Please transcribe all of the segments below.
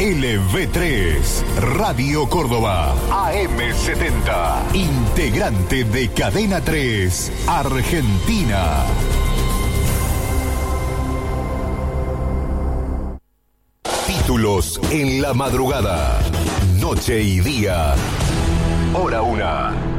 LV3, Radio Córdoba, AM70, integrante de Cadena 3, Argentina. Títulos en la madrugada, noche y día, hora 1.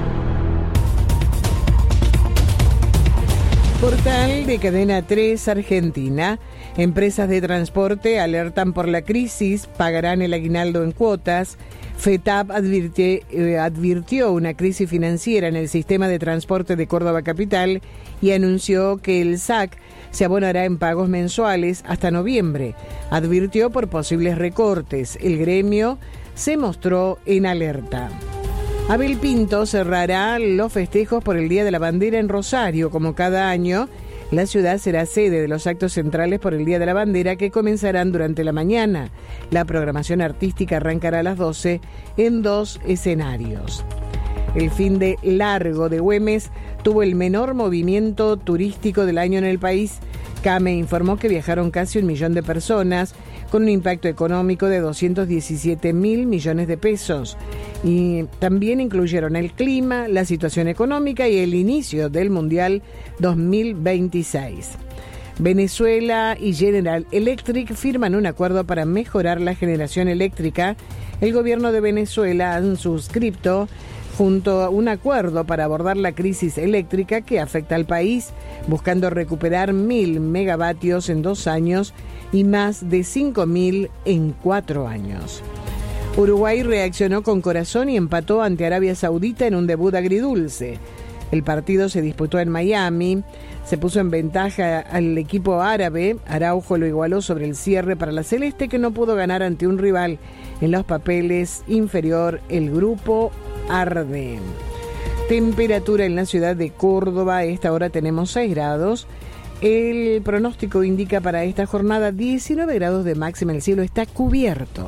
Portal de Cadena 3 Argentina. Empresas de transporte alertan por la crisis, pagarán el aguinaldo en cuotas. FETAP advirtió una crisis financiera en el sistema de transporte de Córdoba Capital y anunció que el SAC se abonará en pagos mensuales hasta noviembre. Advirtió por posibles recortes. El gremio se mostró en alerta. Abel Pinto cerrará los festejos por el Día de la Bandera en Rosario. Como cada año, la ciudad será sede de los actos centrales por el Día de la Bandera que comenzarán durante la mañana. La programación artística arrancará a las 12 en 2 escenarios. El fin de largo de Güemes tuvo el menor movimiento turístico del año en el país. CAME informó que viajaron casi 1 millón de personas, con un impacto económico de 217.000 millones de pesos. Y también incluyeron el clima, la situación económica y el inicio del Mundial 2026. Venezuela y General Electric firman un acuerdo para mejorar la generación eléctrica. El gobierno de Venezuela han suscrito junto a un acuerdo para abordar la crisis eléctrica que afecta al país, buscando recuperar 1.000 megavatios en 2 años y más de 5.000 en 4 años. Uruguay reaccionó con corazón y empató ante Arabia Saudita en un debut agridulce. El partido se disputó en Miami, se puso en ventaja al equipo árabe. Araujo lo igualó sobre el cierre para la celeste, que no pudo ganar ante un rival en los papeles inferior. El grupo arde. Temperatura en la ciudad de Córdoba, a esta hora tenemos 6 grados. El pronóstico indica para esta jornada 19 grados de máxima, el cielo está cubierto.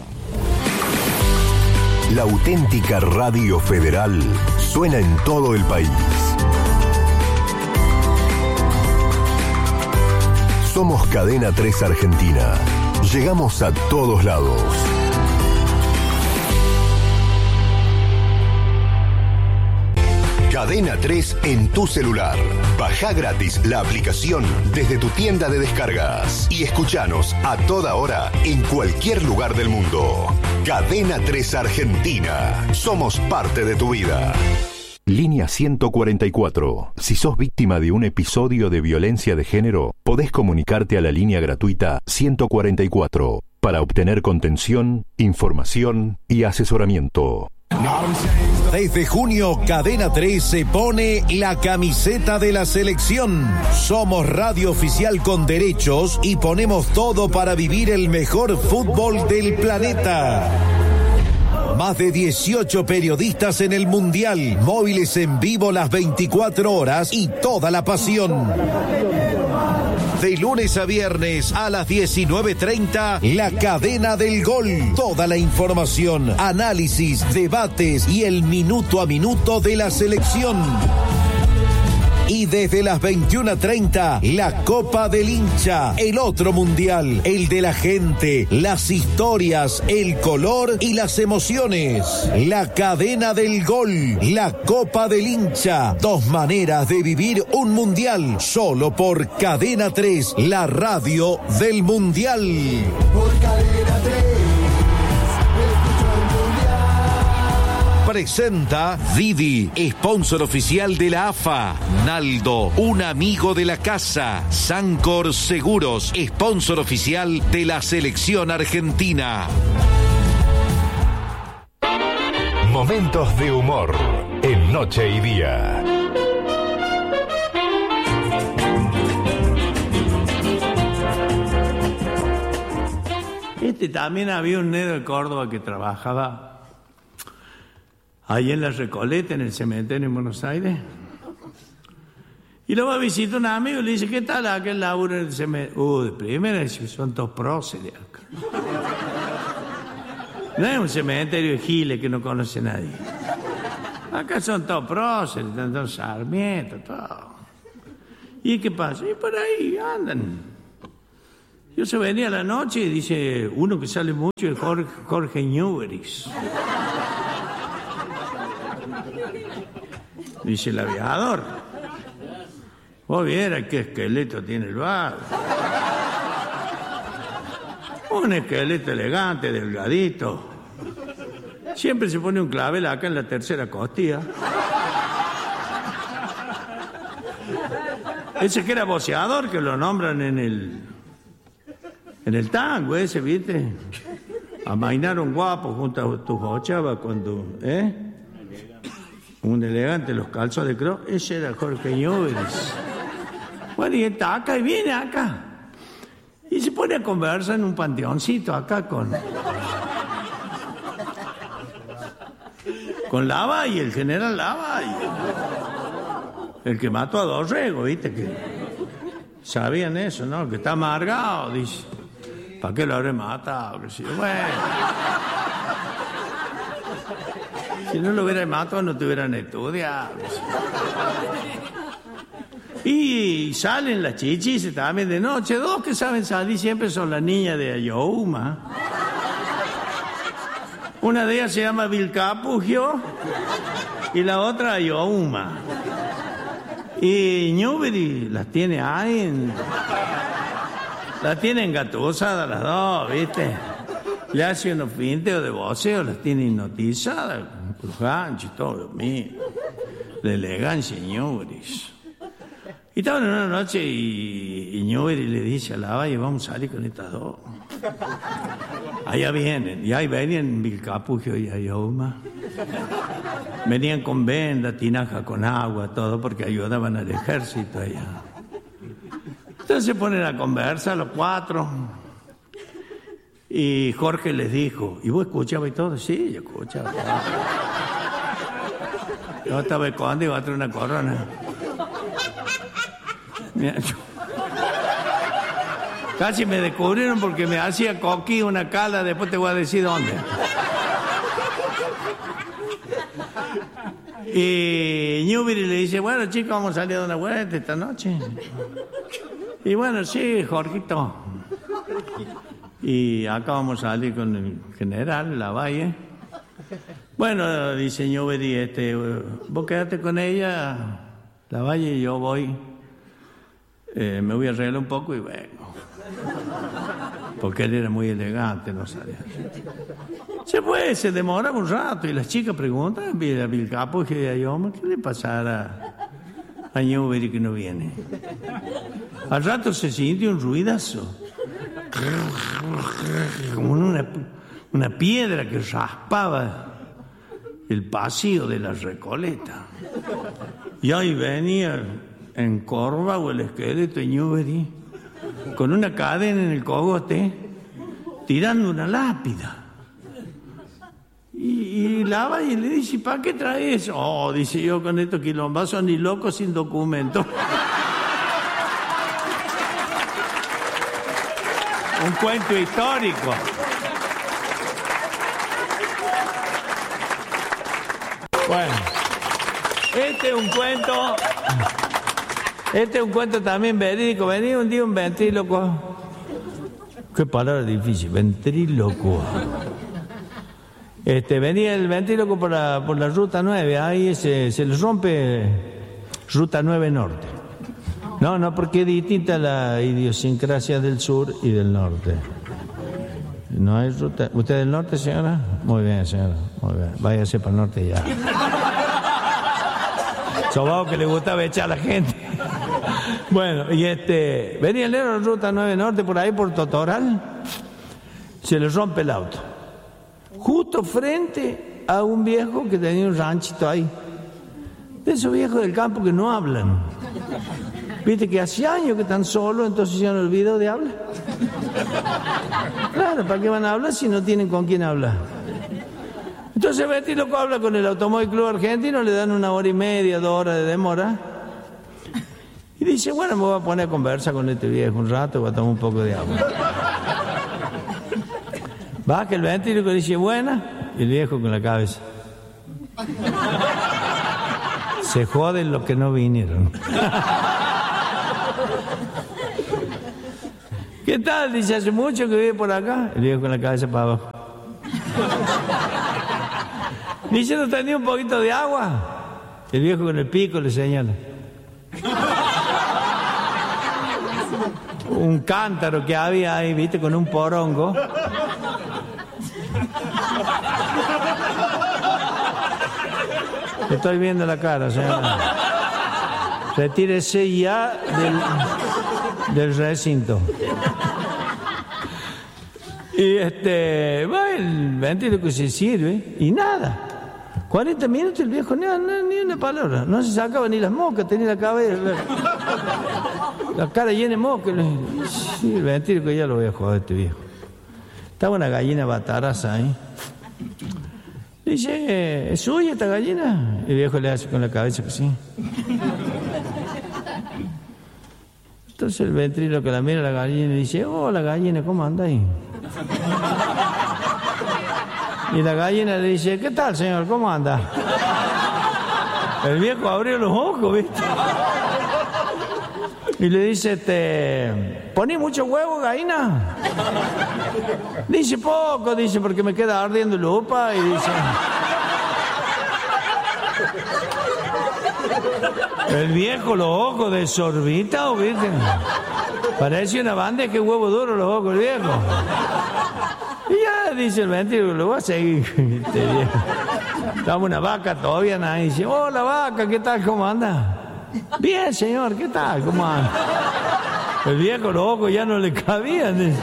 La auténtica radio federal suena en todo el país. Somos Cadena 3 Argentina. Llegamos a todos lados. Cadena 3 en tu celular. Baja gratis la aplicación desde tu tienda de descargas y escuchanos a toda hora en cualquier lugar del mundo. Cadena 3 Argentina. Somos parte de tu vida. Línea 144. Si sos víctima de un episodio de violencia de género, podés comunicarte a la línea gratuita 144 para obtener contención, información y asesoramiento. Desde junio, Cadena 3 se pone la camiseta de la selección. Somos radio oficial con derechos y ponemos todo para vivir el mejor fútbol del planeta. Más de 18 periodistas en el Mundial, móviles en vivo las 24 horas y toda la pasión. De lunes a viernes a las 19:30, La Cadena del Gol. Toda la información, análisis, debates y el minuto a minuto de la selección. Y desde las 21:30, la Copa del Hincha, el otro mundial, el de la gente, las historias, el color y las emociones. La Cadena del Gol, la Copa del Hincha, 2 maneras de vivir un mundial, solo por Cadena 3, la radio del mundial. Por Cadena 3. Presenta Didi, sponsor oficial de la AFA. Naldo, un amigo de la casa. Sancor Seguros, sponsor oficial de la selección argentina. Momentos de humor en Noche y Día. También había un negro de Córdoba que trabajaba ahí en la Recoleta, en el cementerio en Buenos Aires. Y luego visita un amigo y le dice, ¿qué tal aquel laburo en el cementerio? De primera dice, son todos próceres acá. No es un cementerio de giles que no conoce nadie. Acá son todos próceres, todos Sarmiento, todo. ¿Y qué pasa? Y por ahí andan. Yo se venía a la noche y dice, uno que sale mucho es Jorge Newbery. Dice el aviador. Vos vieras qué esqueleto tiene el bar. Un esqueleto elegante, delgadito. Siempre se pone un clavel acá en la tercera costilla. Ese que era boceador, que lo nombran en el tango ese, ¿viste? Amainaron guapo junto a tus ochavas cuando, un elegante, los calzos de croc. Ese era Jorge Newbery. Bueno, y está acá y viene acá. Y se pone a conversar en un panteoncito acá con Lavalle, el general Lavalle. El que mató a Dorrego, ¿viste? Que sabían eso, ¿no? Que está amargado, dice. ¿Para qué lo habré matado? Que sí. Bueno. Si no lo hubiera matado, no te hubieran estudiado. Y salen las chichis también de noche. Dos que saben salir siempre son las niñas de Ayohuma. Una de ellas se llama Vilcapugio y la otra Ayohuma. Y Newbery las tiene ahí, las tiene engatusadas las dos, ¿viste? Le hace unos pinteos de voceo, las tiene hipnotizadas, por gancho y todo, mío. La elegancia Newbery. Y estaban en una noche y Newbery le dice a Lavalle, vamos a salir con estas dos. Allá vienen, y ahí venían Vilcapugio y Ayohuma. Venían con venda, tinaja con agua, todo, porque ayudaban al ejército allá. Entonces se ponen a conversar los cuatro. Y Jorge les dijo, ¿y vos escuchabas y todo? Sí, yo escuchaba. Yo estaba escondido, iba a traer una corona. Mira, casi me descubrieron porque me hacía coquí una cala, después te voy a decir dónde. Y Newbery le dice, bueno chicos, vamos a salir a dar una vuelta esta noche. Y bueno, sí, Jorgito. Y acá vamos a salir con el general Lavalle. Bueno, dice Newbery, vos quedate con ella, Lavalle, y yo voy. Me voy a arreglar un poco y vengo. Porque él era muy elegante, no sabía. Se demoraba un rato y las chicas preguntan a Vilcapugio y a Ayohuma, ¿qué le pasará a Newbery que no viene? Al rato se sintió un ruidazo, como una piedra que raspaba el pasillo de la Recoleta. Y ahí venía encorvado el esqueleto de Newbery, con una cadena en el cogote, tirando una lápida. Y Lavalle le dice, ¿para qué traes eso? Oh, dice, yo con estos quilombazos ni loco sin documento. Un cuento histórico. Bueno, este es un cuento también verídico. Venía un día un ventríloco. Qué palabra difícil, ventríloco. Venía el ventríloco por la ruta 9, ahí se les rompe ruta 9 norte. No, porque es distinta la idiosincrasia del sur y del norte. No hay ruta. ¿Usted es del norte, señora? Muy bien, señora, muy bien. Váyase para el norte ya. Sobao que le gustaba echar a la gente. Bueno, y venía el negro en ruta 9 norte, por ahí por Totoral, se le rompe el auto. Justo frente a un viejo que tenía un ranchito ahí. De esos viejos del campo que no hablan. Viste que hace años que están solos, entonces se han olvidado de hablar. Claro, ¿para qué van a hablar si no tienen con quién hablar? Entonces Betty loco habla con el Automóvil Club Argentino, le dan 1 hora y media, 2 horas de demora. Y dice, bueno, me voy a poner a conversar con este viejo un rato, voy a tomar un poco de agua. Baja el ventríloco y dice, buena, y el viejo con la cabeza. Se joden los que no vinieron. ¿Qué ¿Qué tal? Dice, hace mucho que vive por acá. El viejo con la cabeza para abajo. Dice, ¿no tenía un poquito de agua? El viejo con el pico le señala. Un cántaro que había ahí, viste, con un porongo. Estoy viendo la cara, señora. Retírese ya del recinto. Y va el ventríloco se sirve y nada. 40 minutos el viejo ni una palabra. No se sacaba ni las moscas, tenía la cabeza. La cara llena de moscas. Sí, el ventríloco ya lo voy a joder este viejo. Estaba una gallina bataraza ahí. Dice, ¿es suya esta gallina? El viejo le hace con la cabeza que sí. Entonces el ventríloco la mira a la gallina y dice, la gallina, ¿cómo anda ahí? Y la gallina le dice, ¿qué tal, señor? ¿Cómo anda? El viejo abrió los ojos, ¿viste? Y le dice, ¿poní mucho huevo, gallina? Dice, poco, dice, porque me queda ardiendo el upa. Y dice... El viejo, los ojos desorbitados, ¿viste? Parece una banda que huevo duro los ojos del viejo. Y ya dice el ventríloco, lo voy a seguir. Este viejo. Estaba una vaca todavía, nadie dice, hola vaca, ¿qué tal? ¿Cómo anda? Bien, señor, ¿qué tal? ¿Cómo anda? El viejo, los ojos ya no le cabían. Dice,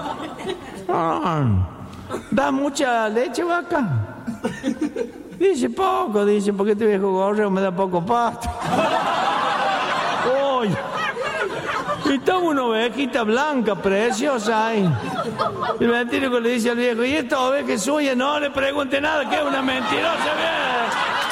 ¿da mucha leche, vaca? Dice, poco, dice, porque este viejo gorreo me da poco pasto. Oye, y estaba una ovejita blanca, preciosa ahí. Y el ventríloco le dice al viejo, ¿y esta oveja es suya? No le pregunte nada, que es una mentirosa.